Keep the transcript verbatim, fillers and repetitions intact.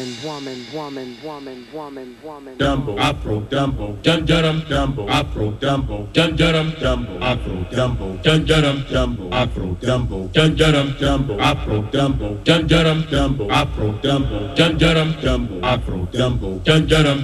woman, woman, woman, woman, woman. Dumbo, Afro, Dumbo, Junjarum, Dumbo, Afro, Dumbo, Junjarum, Dumbo, Afro, Dumbo, Junjarum, Dumbo, Afro, Dumbo, Junjarum, Dumbo, Afro, Dumbo, Junjarum, Dumbo, Afro, Dumbo, Junjarum, Dumbo, Afro, Dumbo, Junjarum.